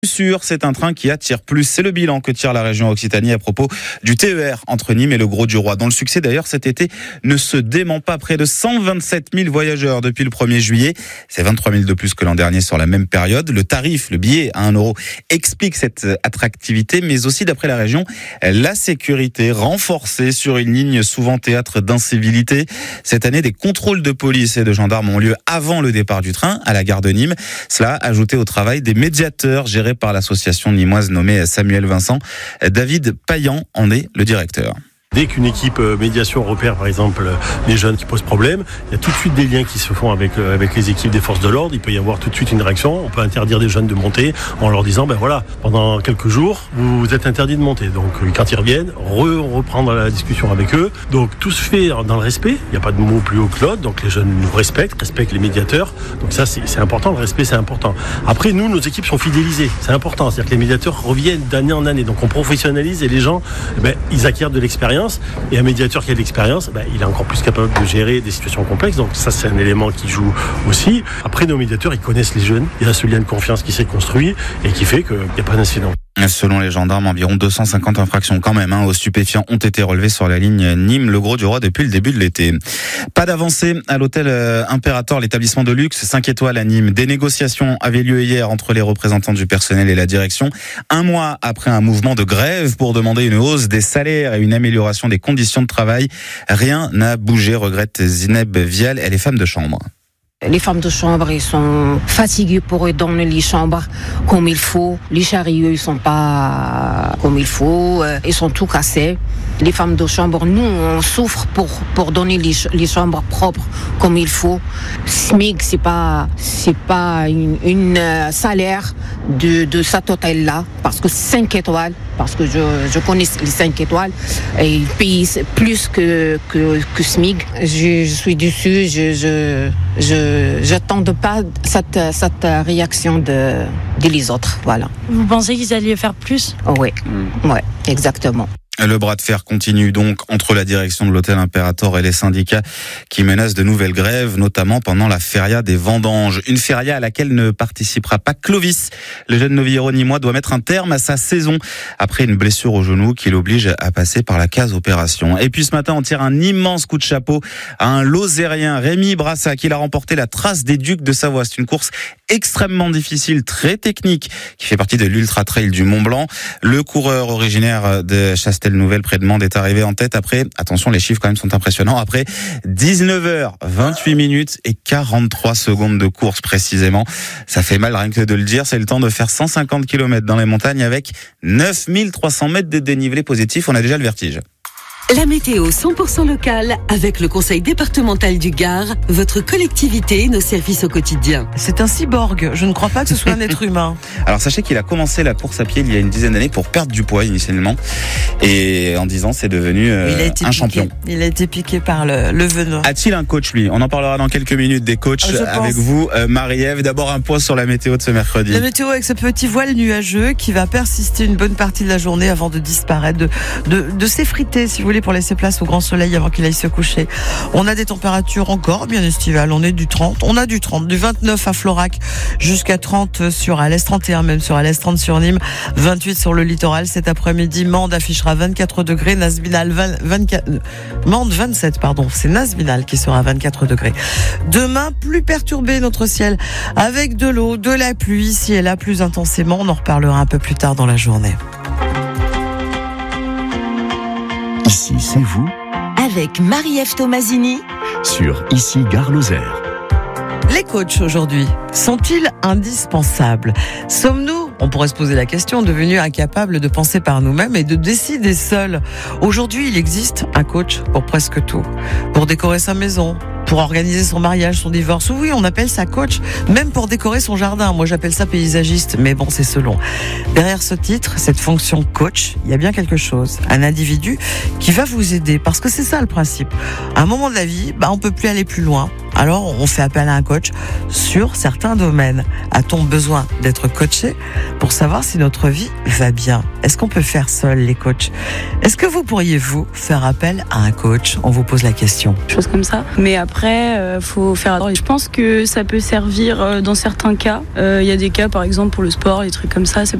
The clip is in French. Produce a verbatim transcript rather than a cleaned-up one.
Sûr, c'est un train qui attire plus. C'est le bilan que tire la région Occitanie à propos du T E R entre Nîmes et le Grau-du-Roi, dont le succès d'ailleurs cet été ne se dément pas. Près de cent vingt-sept mille voyageurs depuis le premier juillet. C'est vingt-trois mille de plus que l'an dernier sur la même période. Le tarif, le billet à un euro, explique cette attractivité, mais aussi d'après la région, la sécurité renforcée sur une ligne souvent théâtre d'incivilité. Cette année, des contrôles de police et de gendarmes ont lieu avant le départ du train à la gare de Nîmes. Cela ajouté au travail des médiateurs gérés par l'association nîmoise nommée Samuel Vincent. David Payan en est le directeur. Dès qu'une équipe médiation repère, par exemple, les jeunes qui posent problème, il y a tout de suite des liens qui se font avec, avec les équipes des forces de l'ordre. Il peut y avoir tout de suite une réaction. On peut interdire des jeunes de monter en leur disant, ben voilà, pendant quelques jours, vous êtes interdits de monter. Donc, quand ils reviennent, re, on reprend la discussion avec eux. Donc, tout se fait dans le respect. Il n'y a pas de mot plus haut que l'autre. Donc, les jeunes nous respectent, respectent les médiateurs. Donc, ça, c'est, c'est important. Le respect, c'est important. Après, nous, nos équipes sont fidélisées. C'est important. C'est-à-dire que les médiateurs reviennent d'année en année. Donc, on professionnalise et les gens, ben, ils acquièrent de l'expérience. Et un médiateur qui a de l'expérience, ben, il est encore plus capable de gérer des situations complexes. Donc ça, c'est un élément qui joue aussi. Après, nos médiateurs, ils connaissent les jeunes. Il y a ce lien de confiance qui s'est construit et qui fait qu'il n'y a pas d'incident. Selon les gendarmes, environ deux cent cinquante infractions quand même hein, aux stupéfiants ont été relevées sur la ligne Nîmes-Le Grau-du-Roi depuis le début de l'été. Pas d'avancée à l'hôtel Imperator, l'établissement de luxe cinq étoiles à Nîmes. Des négociations avaient lieu hier entre les représentants du personnel et la direction. Un mois après un mouvement de grève pour demander une hausse des salaires et une amélioration des conditions de travail, rien n'a bougé, regrette Zineb Vial, elle est femme de chambre. Les femmes de chambre, ils sont fatiguées pour eux dans les chambres comme il faut. Les chariots, ils sont pas comme il faut. Ils sont tout cassés. Les femmes de chambre, nous, on souffre pour pour donner les, les chambres propres comme il faut. SMIC, c'est pas c'est pas une, une euh, salaire de de cet hôtel-là parce que cinq étoiles, parce que je je connais les cinq étoiles et ils payent plus que que que SMIC. Je, je suis déçue. Je je je J'attends pas cette, cette réaction de, de les autres, voilà. Vous pensez qu'ils allaient faire plus ? Oui, mmh. ouais, exactement. Le bras de fer continue donc entre la direction de l'hôtel Imperator et les syndicats qui menacent de nouvelles grèves, notamment pendant la feria des vendanges. Une feria à laquelle ne participera pas Clovis. Le jeune novillero nîmois doit mettre un terme à sa saison après une blessure au genou qui l'oblige à passer par la case opération. Et puis ce matin, on tire un immense coup de chapeau à un Lozérien, Rémi Brassac. Il a remporté la Trace des Ducs de Savoie. C'est une course extrêmement difficile, très technique, qui fait partie de l'Ultra Trail du Mont Blanc. Le coureur originaire de Chastel-Nouvelle près de Mende est arrivé en tête après, attention, les chiffres quand même sont impressionnants, après dix-neuf heures vingt-huit minutes et quarante-trois secondes de course précisément. Ça fait mal rien que de le dire, c'est le temps de faire cent cinquante kilomètres dans les montagnes avec neuf mille trois cents mètres de dénivelé positif. On a déjà le vertige. La météo cent pour cent locale avec le conseil départemental du Gard, votre collectivité et nos services au quotidien. C'est un cyborg, je ne crois pas que ce soit un être humain. Alors sachez qu'il a commencé la course à pied il y a une dizaine d'années pour perdre du poids initialement et en dix ans c'est devenu euh, un piqué. champion. Il a été piqué par le, le venin. A-t-il un coach lui ? On en parlera dans quelques minutes des coachs Je avec pense. vous euh, Marie-Ève. D'abord un point sur la météo de ce mercredi. La météo avec ce petit voile nuageux qui va persister une bonne partie de la journée avant de disparaître, de, de, de s'effriter si vous voulez pour laisser place au grand soleil avant qu'il aille se coucher. On a des températures encore bien estivales. On est du trente. On a du trente, du vingt-neuf à Florac jusqu'à trente sur Alès, trente et un même sur Alès, trente sur Nîmes, vingt-huit sur le littoral. Cet après-midi, Mende affichera vingt-quatre degrés, Nasbinal vingt, vingt-quatre, Mende vingt-sept, pardon. C'est Nasbinal qui sera à vingt-quatre degrés. Demain, plus perturbé notre ciel avec de l'eau, de la pluie ici et là plus intensément. On en reparlera un peu plus tard dans la journée. Ici, c'est vous Avec Marie-Ève Tomasini sur Ici Gare Lozère. Les coachs aujourd'hui, sont-ils indispensables ? Sommes-nous, on pourrait se poser la question, devenus incapables de penser par nous-mêmes et de décider seuls ? Aujourd'hui, il existe un coach pour presque tout. Pour décorer sa maison, pour organiser son mariage, son divorce. Oui, on appelle ça coach, même pour décorer son jardin. Moi, j'appelle ça paysagiste, mais bon, c'est selon. Derrière ce titre, cette fonction coach, il y a bien quelque chose. Un individu qui va vous aider, parce que c'est ça le principe. À un moment de la vie, bah, on peut plus aller plus loin. Alors, on fait appel à un coach sur certains domaines. A-t-on besoin d'être coaché pour savoir si notre vie va bien ? Est-ce qu'on peut faire seul les coachs ? Est-ce que vous pourriez, vous, faire appel à un coach ? On vous pose la question. Chose comme ça. Mais après, après, euh, faut faire attention. Je pense que ça peut servir euh, dans certains cas. Il euh, y a des cas, par exemple, pour le sport, des trucs comme ça. C'est